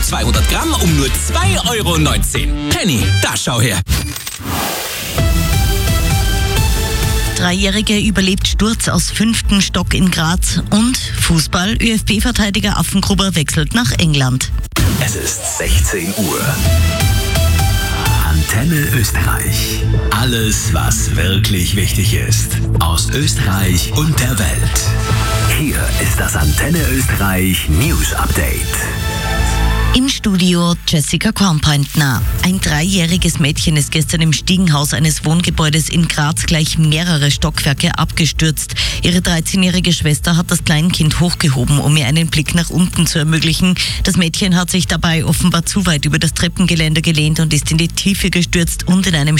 200 Gramm um nur 2,19 €. Penny, da schau her. Dreijährige überlebt Sturz aus 5. Stock in Graz und Fußball. ÖFB-Verteidiger Affengruber wechselt nach England. Es ist 16 Uhr. Antenne Österreich. Alles, was wirklich wichtig ist. Aus Österreich und der Welt. Hier ist das Antenne Österreich News Update. Im Studio Jessica Kornpointner. Ein 3-jähriges Mädchen ist gestern im Stiegenhaus eines Wohngebäudes in Graz gleich mehrere Stockwerke abgestürzt. Ihre 13-jährige Schwester hat das Kleinkind hochgehoben, um ihr einen Blick nach unten zu ermöglichen. Das Mädchen hat sich dabei offenbar zu weit über das Treppengeländer gelehnt und ist in die Tiefe gestürzt und in einem